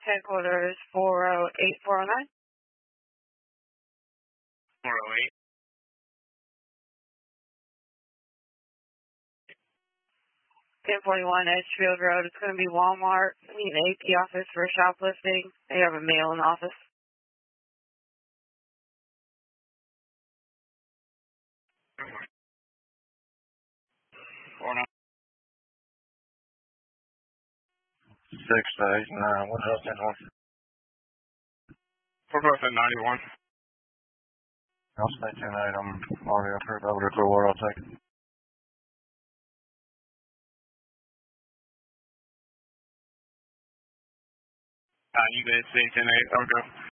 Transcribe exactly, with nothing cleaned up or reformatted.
Headquarters four oh eight, four oh nine. four oh eight. ten forty-one Edgefield Road. It's going to be Walmart. We need an A P office for shoplifting. They have a mail in the office. four nine. Six to eight nine. What else in one? We're both at ninety-one. I'll stay ten eight. I'm already approved over to Clearwater. I'll take it. Uh, you guys say ten eight. I'll go.